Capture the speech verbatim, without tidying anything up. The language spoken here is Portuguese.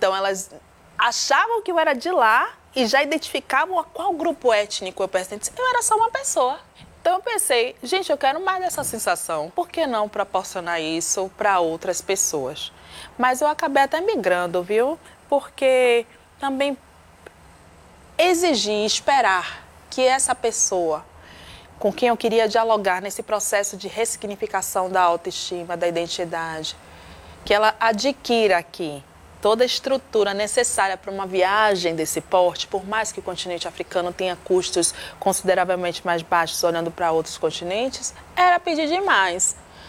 Então, elas achavam que eu era de lá e já identificavam a qual grupo étnico eu pertencia. Eu era só uma pessoa. Então, eu pensei, gente, eu quero mais dessa sensação. Por que não proporcionar isso para outras pessoas? Mas eu acabei até migrando, viu? Porque também exigir, esperar que essa pessoa com quem eu queria dialogar nesse processo de ressignificação da autoestima, da identidade, que ela adquira aqui toda a estrutura necessária para uma viagem desse porte, por mais que o continente africano tenha custos consideravelmente mais baixos olhando para outros continentes, era pedir demais.